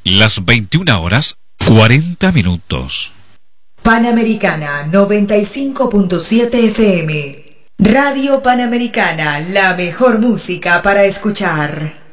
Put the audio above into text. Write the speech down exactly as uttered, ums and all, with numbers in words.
Las veintiuna horas, cuarenta minutos. Panamericana noventa y cinco punto siete F M. Radio Panamericana, la mejor música para escuchar.